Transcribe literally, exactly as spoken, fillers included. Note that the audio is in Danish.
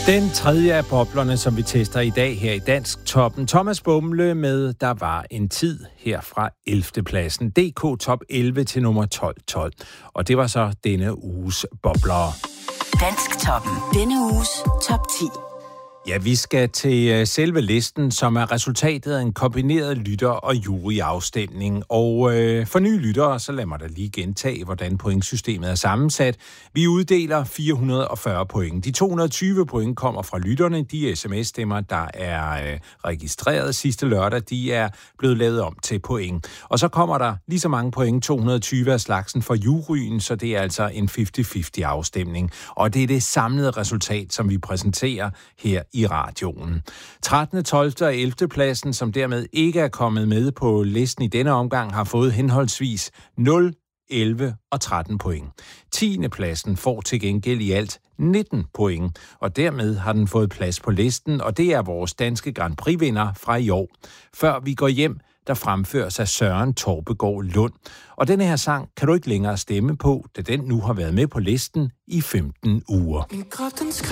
Den tredje af boblerne, som vi tester i dag her i Dansk Toppen. Thomas Bumle med Der var en tid her fra ellevte pladsen. D K Top elleve til nummer tolv tolv. Og det var så denne uges bobler. Dansk Toppen. Denne uges top ti. Ja, vi skal til selve listen, som er resultatet af en kombineret lytter- og juryafstemning. Og øh, for nye lyttere, så lad mig da lige gentage, hvordan pointsystemet er sammensat. Vi uddeler fire hundrede og fyrre point. De to hundrede og tyve point kommer fra lytterne. De sms-stemmer, der er øh, registreret sidste lørdag, de er blevet lavet om til point. Og så kommer der lige så mange point, to hundrede og tyve af slagsen for juryen, så det er altså en halvtreds halvtreds afstemning. Og det er det samlede resultat, som vi præsenterer her i radioen. trettende, tolvte og ellevte pladsen, som dermed ikke er kommet med på listen i denne omgang, har fået henholdsvis nul, elleve og tretten point. tiende pladsen får til gengæld i alt nitten point, og dermed har den fået plads på listen, og det er vores danske Grand Prix-vinder fra i år. Før vi går hjem, der fremføres af Søren Torpegaard Lund. Og denne her sang kan du ikke længere stemme på, da den nu har været med på listen i femten uger.